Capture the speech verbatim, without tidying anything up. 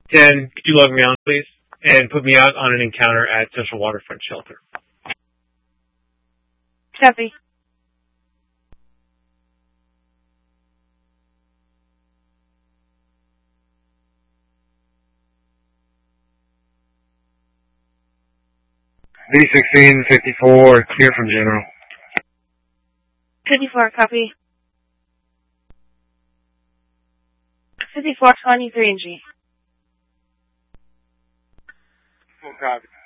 ten, could you log me on, please? And put me out on an encounter at Central Waterfront Shelter. Copy. B sixteen fifty-four, clear from General. fifty-four, copy. fifty-four twenty-three G. Full copy.